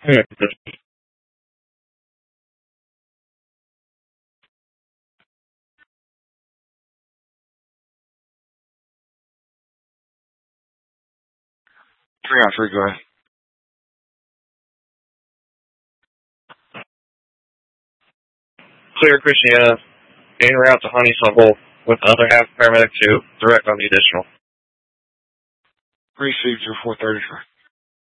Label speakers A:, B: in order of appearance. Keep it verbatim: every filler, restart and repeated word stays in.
A: Yeah. Three on three, go ahead. Clear Christiana, en route to Honeysuckle with the other half paramedic two, direct on the additional. Received your four thirty-three.